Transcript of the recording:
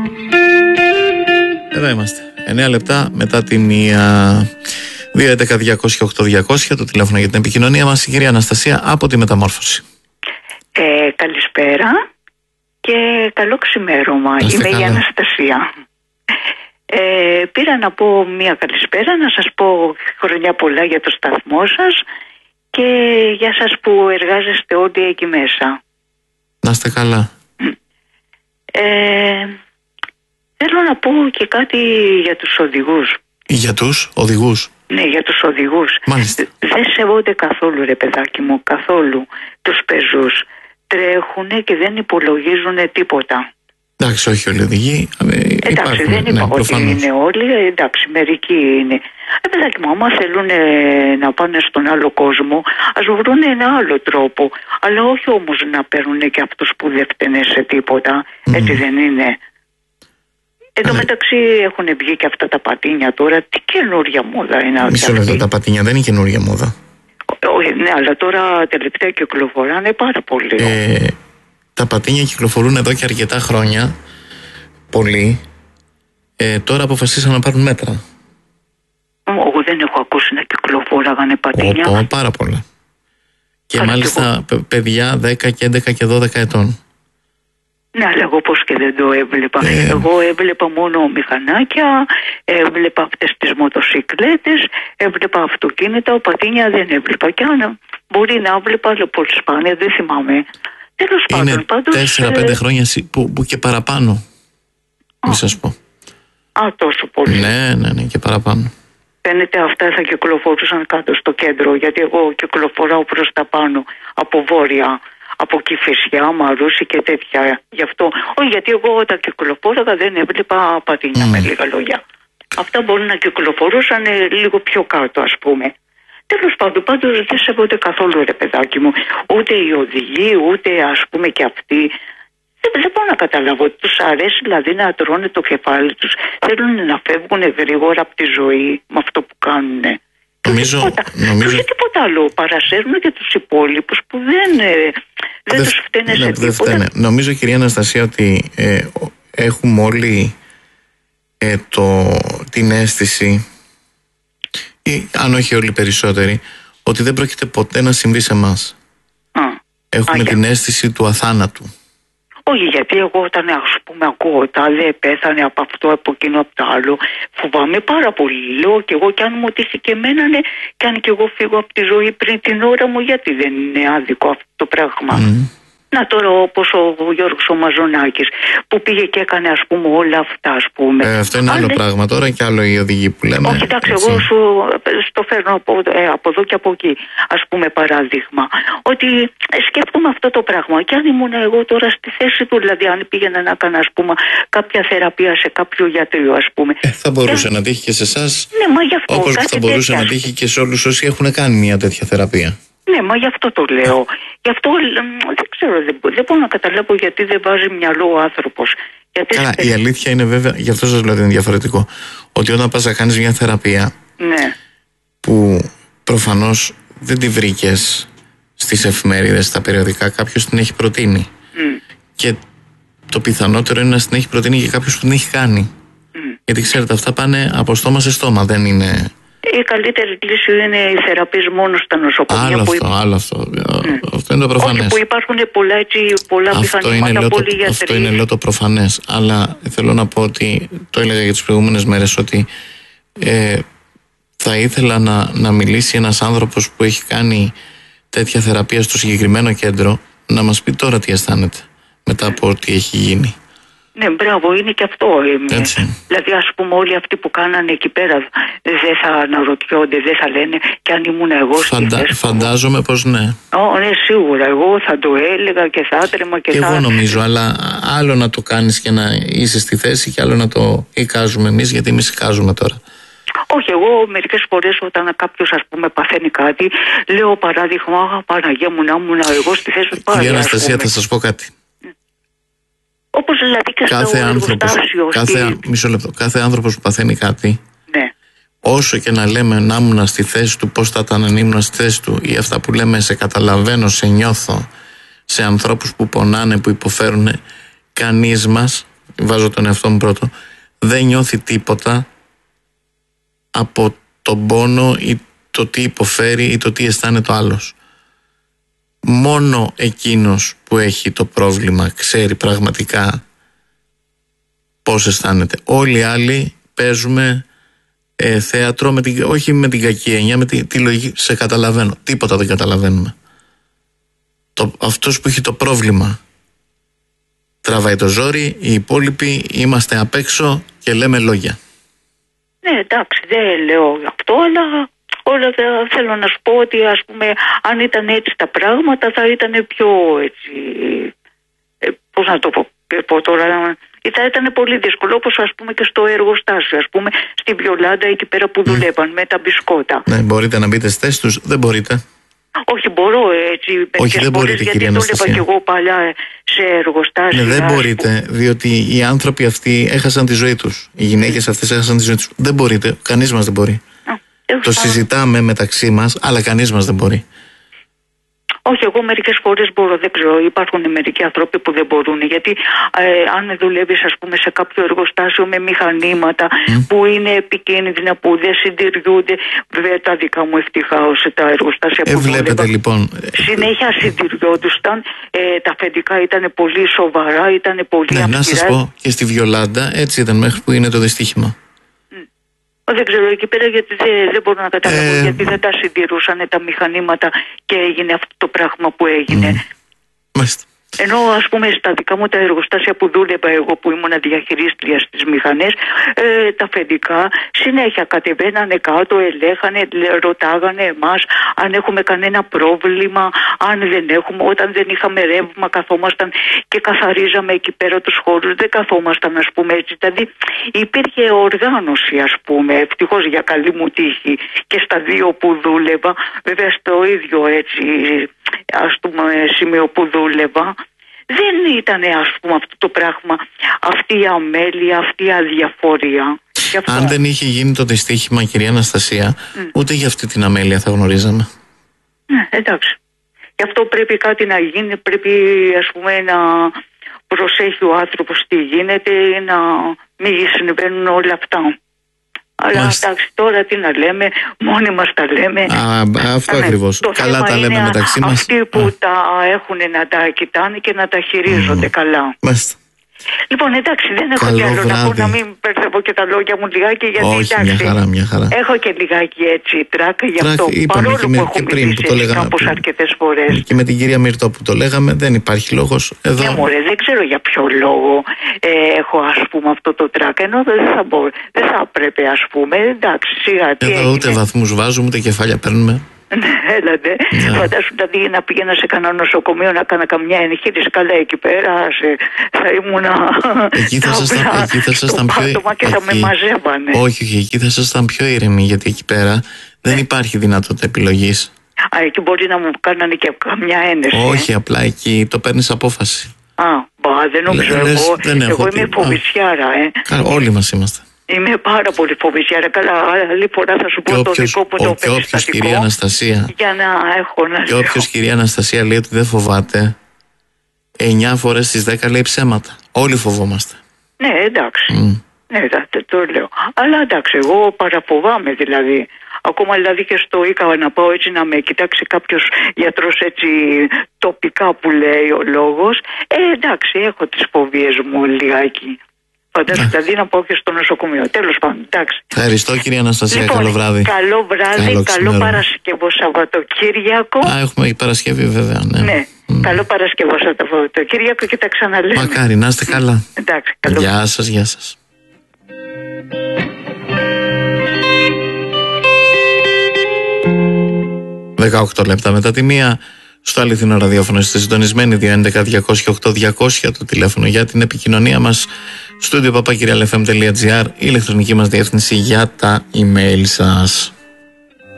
Εδώ είμαστε. 9 λεπτά μετά την 2.11.200.8.200 το τηλέφωνο για την επικοινωνία μας, η κυρία Αναστασία από τη Μεταμόρφωση. Καλησπέρα και καλό ξημέρωμα. Είμαι η Αναστασία. Πήρα να πω μια καλησπέρα, να σας πω χρόνια πολλά για το σταθμό σας και για σας που εργάζεστε όλοι εκεί μέσα. Να είστε καλά. Θέλω να πω και κάτι για τους οδηγούς. Για τους οδηγούς? Ναι, για τους οδηγούς. Μάλιστα. Δεν σεβόνται καθόλου, ρε παιδάκι μου, καθόλου τους πεζούς. Τρέχουνε και δεν υπολογίζουν τίποτα. Εντάξει, όχι όλοι οι οδηγοί. Εντάξει, δεν είπα ότι είναι όλοι, εντάξει, μερικοί είναι. Παιδάκι μου, άμα θέλουν να πάνε στον άλλο κόσμο, ας βρουν ένα άλλο τρόπο. Αλλά όχι όμως να παίρνουν και αυτούς που δεν φταίνε σε τίποτα. Έτσι δεν είναι? Εν τω μεταξύ έχουν βγει και αυτά τα πατίνια τώρα. Τι καινούρια μόδα είναι αυτή? Μισό λεπτό, τα πατίνια δεν είναι καινούρια μόδα. Ναι, αλλά τώρα τελευταία κυκλοφοράνε πάρα πολύ. Τα πατίνια κυκλοφορούν εδώ και αρκετά χρόνια. Πολύ. Τώρα αποφασίσαν να πάρουν μέτρα. Εγώ δεν έχω ακούσει να κυκλοφοράγανε πατίνια. Πάρα πολλά. Και μάλιστα παιδιά 10 και 11 και 12 ετών. Ναι, αλλά εγώ πώς και δεν το έβλεπα. Εγώ έβλεπα μόνο μηχανάκια, έβλεπα αυτές τις μοτοσυκλέτες, έβλεπα αυτοκίνητα, πατίνια δεν έβλεπα. Και αν μπορεί να έβλεπα, αλλά πολύ σπάνια, δεν θυμάμαι. Τέλος πάντων, πάντως... 4-5 χρόνια που και παραπάνω. Μη σας πω. Τόσο πολύ. Ναι, και παραπάνω. Φαίνεται αυτά θα κυκλοφορούσαν κάτω στο κέντρο, γιατί εγώ κυκλοφοράω προς τα πάνω, από βόρεια, από Κηφισιά, Μαρούσι και τέτοια. Γι' αυτό, όχι, γιατί εγώ όταν κυκλοφόραγα δεν έβλεπα πατίνια, με λίγα λόγια. Αυτά μπορεί να κυκλοφορούσαν λίγο πιο κάτω, ας πούμε. Τέλος πάντων, πάντως δεν σέβονται καθόλου, ρε παιδάκι μου. Ούτε οι οδηγοί, ούτε ας πούμε και αυτοί. Δεν μπορώ να καταλάβω. Τους αρέσει δηλαδή να τρώνε το κεφάλι τους. Θέλουν να φεύγουν γρήγορα από τη ζωή με αυτό που κάνουν. Νομίζω... Και τίποτα άλλο. Παρασέρνουν και τους υπόλοιπους που δεν τους φταίνε σε τίποτα. Νομίζω, κυρία Αναστασία, ότι έχουμε όλοι την αίσθηση, ή αν όχι όλοι περισσότεροι, ότι δεν πρόκειται ποτέ να συμβεί σε εμάς. Έχουμε την αίσθηση του αθάνατου. Όχι, γιατί εγώ όταν ας πούμε ακούω τάδε πέθανε από αυτό, από εκείνο, από το άλλο, φοβάμαι πάρα πολύ. Λέω και εγώ, και αν μου τύχει και εμένα, ναι, και αν και εγώ φύγω από τη ζωή πριν την ώρα μου, γιατί δεν είναι άδικο αυτό το πράγμα? Να τώρα όπως ο Γιώργος ο Μαζονάκης που πήγε και έκανε ας πούμε όλα αυτά, ας πούμε. Αυτό είναι άλλο πράγμα τώρα και άλλο οι οδηγοί που λέμε. Όχι, εντάξει, εγώ στο φέρνω από εδώ και από εκεί, ας πούμε, παράδειγμα. Ότι σκέφτομαι αυτό το πράγμα. Και αν ήμουν εγώ τώρα στη θέση του, δηλαδή αν πήγαινα να έκανα ας πούμε κάποια θεραπεία σε κάποιο γιατρό, ας πούμε. Θα μπορούσε να τύχει και σε εσάς. Ναι, μα γι' αυτό. Όπως θα μπορούσε να τύχει και σε όλους όσοι έχουν κάνει μια τέτοια θεραπεία. Ναι, μα γι' αυτό το λέω. Γι' αυτό δεν ξέρω, δεν μπορώ να καταλάβω γιατί δεν βάζει μυαλό ο άνθρωπος. Καλά, η αλήθεια είναι βέβαια, γι' αυτό σας λέω ότι είναι διαφορετικό, ότι όταν πας να κάνεις μια θεραπεία, ναι, που προφανώς δεν τη βρήκες στις εφημερίδες, στα περιοδικά, κάποιος την έχει προτείνει. Και το πιθανότερο είναι να την έχει προτείνει και κάποιος που την έχει κάνει. Γιατί ξέρετε, αυτά πάνε από στόμα σε στόμα, δεν είναι... Η καλύτερη λύση είναι η θεραπεία μόνο στα νοσοκομεία. Άλλο αυτό. Αυτό είναι το προφανές. Όχι, που υπάρχουν πολλά μηχανήματα, πολλοί γιατροί. Αυτό είναι, λέω, το προφανές. Αλλά θέλω να πω ότι το έλεγα για τις προηγούμενες μέρες, ότι θα ήθελα να μιλήσει ένας άνθρωπος που έχει κάνει τέτοια θεραπεία στο συγκεκριμένο κέντρο, να μας πει τώρα τι αισθάνεται μετά από ό,τι έχει γίνει. Ναι, μπράβο, είναι και αυτό. Δηλαδή, ας πούμε, όλοι αυτοί που κάνανε εκεί πέρα δεν θα αναρωτιόνται, δεν θα λένε, και αν ήμουν εγώ στη θέση. Φαντάζομαι πως ναι. Ναι, σίγουρα. Εγώ θα το έλεγα και θα έτρεμα και θα. Εγώ νομίζω, αλλά άλλο να το κάνεις και να είσαι στη θέση, και άλλο να το εικάζουμε εμείς, γιατί εμείς εικάζουμε τώρα. Όχι, εγώ μερικές φορές όταν κάποιος ας πούμε παθαίνει κάτι, λέω παράδειγμα, Παναγία μου, να ήμουν εγώ στη θέση του Κυρία Αναστασία, θα σας πω κάτι. Όπως δηλαδή και στο εργοστάσιο. Μισό λεπτό. Κάθε άνθρωπος που παθαίνει κάτι, ναι, όσο και να λέμε να ήμουν στη θέση του, πώς θα ήταν αν ήμουν στη θέση του, ή αυτά που λέμε σε καταλαβαίνω, σε νιώθω, σε ανθρώπους που πονάνε, που υποφέρουν, κανείς μας βάζω τον εαυτό μου πρώτο, δεν νιώθει τίποτα από τον πόνο ή το τι υποφέρει ή το τι αισθάνεται ο άλλος. Μόνο εκείνος που έχει το πρόβλημα ξέρει πραγματικά πώς αισθάνεται. Όλοι οι άλλοι παίζουμε θέατρο όχι με την κακή έννοια, με τη λογική. Σε καταλαβαίνω. Τίποτα δεν καταλαβαίνουμε. Αυτός που έχει το πρόβλημα τραβάει το ζόρι, οι υπόλοιποι είμαστε απ' έξω και λέμε λόγια. Ναι, εντάξει, δεν λέω αυτό, αλλά όλα θέλω να σου πω ότι, ας πούμε, αν ήταν έτσι τα πράγματα θα ήταν πιο έτσι, πώς να το πω τώρα, θα ήταν πολύ δύσκολο, όπως ας πούμε και στο εργοστάσιο, ας πούμε στη Βιολάντα εκεί πέρα που δουλεύαν με τα μπισκότα. Ναι, μπορείτε να μπείτε στις θέσεις τους? Δεν μπορείτε. Όχι, μπορώ έτσι. Όχι, δεν μπορείτε, κυρία Αναστασία. Γιατί το και εγώ παλιά σε εργοστάσια. Ναι, δεν μπορείτε, διότι οι άνθρωποι αυτοί έχασαν τη ζωή τους. Οι γυναίκες αυτές έχασαν τη ζωή τους. Δεν μπορείτε, κανείς μας δεν μπορεί. Το συζητάμε μεταξύ μας, αλλά κανείς μας δεν μπορεί. Όχι, εγώ μερικές φορές μπορώ, δεν ξέρω. Υπάρχουν μερικοί άνθρωποι που δεν μπορούν. Γιατί αν δουλεύεις, ας πούμε, σε κάποιο εργοστάσιο με μηχανήματα που είναι επικίνδυνα, που δεν συντηριούνται. Βέβαια, τα δικά μου ευτυχώς τα εργοστάσια που βλέπετε λοιπόν. Συνέχεια συντηριόντουσαν. Τα αφεντικά ήταν πολύ σοβαρά, ήταν πολύ αυστηρά. Να σας πω, και στη Βιολάντα έτσι ήταν μέχρι που είναι το δυστύχημα. Δεν ξέρω εκεί πέρα, γιατί δεν μπορώ να καταλάβω γιατί δεν τα συντηρούσαν τα μηχανήματα και έγινε αυτό το πράγμα που έγινε. Μάλιστα. Ενώ, ας πούμε, στα δικά μου τα εργοστάσια που δούλευα εγώ, που ήμουν διαχειρίστρια στις μηχανές, τα αφεντικά συνέχεια κατεβαίνανε κάτω, ελέγχανε, ρωτάγανε εμάς αν έχουμε κανένα πρόβλημα, αν δεν έχουμε. Όταν δεν είχαμε ρεύμα, καθόμασταν και καθαρίζαμε εκεί πέρα τους χώρους. Δεν καθόμασταν, ας πούμε, έτσι. Δηλαδή υπήρχε οργάνωση, ας πούμε, ευτυχώς για καλή μου τύχη και στα δύο που δούλευα. Βέβαια στο ίδιο έτσι, ας πούμε, σημείο που δούλευα, δεν ήταν, ας πούμε, αυτό το πράγμα, αυτή η αμέλεια, αυτή η αδιαφορία. Αν δεν είχε γίνει το δυστύχημα, κυρία Αναστασία, ούτε για αυτή την αμέλεια θα γνωρίζαμε. Ναι, εντάξει. Γι' αυτό πρέπει κάτι να γίνει, πρέπει, ας πούμε, να προσέχει ο άνθρωπος τι γίνεται, να μην συμβαίνουν όλα αυτά. Αλλά εντάξει, τώρα τι να λέμε, μόνοι μας τα λέμε. Αυτό ακριβώς. Καλά τα λέμε μεταξύ μας. Αυτοί που τα έχουν να τα κοιτάνε και να τα χειρίζονται καλά. Μάλιστα. Λοιπόν, εντάξει, δεν έχω κι άλλο να πω, να μην μπερδεύω και τα λόγια μου λιγάκι, γιατί όχι, εντάξει, μια χαρά. Έχω και λιγάκι έτσι τράκα γι' αυτό. Παρόλο που έχω μιλήσει κάπως αρκετές φορές. Και με την κυρία Μυρτώ που το λέγαμε, δεν υπάρχει λόγος εδώ. Ναι, μωρέ, δεν ξέρω για ποιο λόγο έχω, ας πούμε, αυτό το τράκα, ενώ δεν θα πρέπει, ας πούμε, εντάξει, σιγά τι εδώ ούτε βαθμούς βάζουμε, ούτε κεφάλια παίρνουμε. Έλατε. Φαντάσου δηλαδή να πήγαινα σε κανένα νοσοκομείο να κάνα καμιά εγχείρηση. Καλά εκεί πέρα θα ήμουνα. Εκεί θα ήσασταν πιο ήρεμοι. Και θα με μαζεύανε. Όχι, εκεί θα ήσασταν πιο ήρεμοι, γιατί εκεί πέρα δεν υπάρχει δυνατότητα επιλογής. Εκεί μπορεί να μου κάνανε και καμιά ένεση. Όχι, απλά εκεί το παίρνεις απόφαση. Δεν νομίζω. Εγώ είμαι φοβησιάρα. Όλοι μας είμαστε. Είμαι πάρα πολύ φοβησιάρα. Καλά, άλλη φορά θα σου πω το δικό μου το περιστατικό. Κυρία Αναστασία, για να έχω να και όποιος, κυρία Αναστασία, λέει ότι δεν φοβάται, 9 φορές στις 10 λέει ψέματα. Όλοι φοβόμαστε. Ναι, εντάξει. Ναι, το λέω. Αλλά εντάξει, εγώ παραφοβάμαι δηλαδή. Ακόμα δηλαδή και στο ΙΚΑ να πάω έτσι να με κοιτάξει κάποιος γιατρός έτσι τοπικά που λέει ο λόγος. Εντάξει, έχω τις φοβίες μου λιγάκι. Φαντάζομαι δηλαδή να πάω και στο νοσοκομείο. Τέλος πάντων, εντάξει. Ευχαριστώ, κυρία Αναστασία. Λοιπόν, καλό βράδυ. Καλό βράδυ, καλό Παρασκευό Σαββατοκύριακο. Έχουμε Παρασκευή, βέβαια. Ναι. Καλό Παρασκευό Σαββατοκύριακο και τα ξαναλέμε. Μακάρι, να είστε καλά. Εντάξει, καλό. Γεια σας, γεια σας. 18 λεπτά μετά τη 1, στο αληθινό ραδιόφωνο είστε συντονισμένοι, 211-208-200 το τηλέφωνο για την επικοινωνία μας, studio@papakirialfm.gr, η ηλεκτρονική μας διεύθυνση για τα email σας.